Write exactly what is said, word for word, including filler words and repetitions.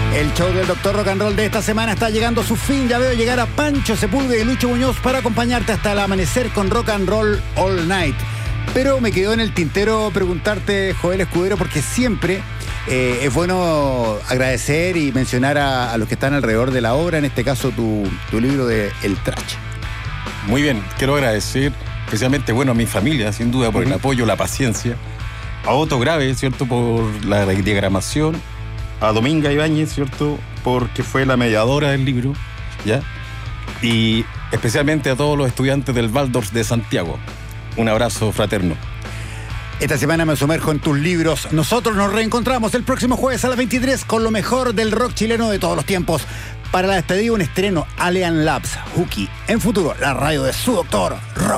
El show del Doctor Rock and Roll de esta semana está llegando a su fin. Ya veo llegar a Pancho Sepúlveda y Lucho Muñoz para acompañarte hasta el amanecer con Rock and Roll All Night. Pero me quedó en el tintero preguntarte, Joel Escudero, porque siempre eh, es bueno agradecer y mencionar a, a los que están alrededor de la obra, en este caso tu, tu libro de El Trash. Muy bien, quiero agradecer especialmente, bueno, a mi familia, sin duda, por uh-huh. el apoyo, la paciencia, a Otto Grave, ¿cierto?, por la diagramación, a Dominga Ibáñez, ¿cierto?, porque fue la mediadora del libro, ¿ya? Y especialmente a todos los estudiantes del Waldorf de Santiago. Un abrazo fraterno. Esta semana me sumerjo en tus libros. Nosotros nos reencontramos el próximo jueves a las veintitrés con lo mejor del rock chileno de todos los tiempos. Para la despedida, un estreno, Alien Labs, Hooky. En futuro, la radio de su doctor Rock.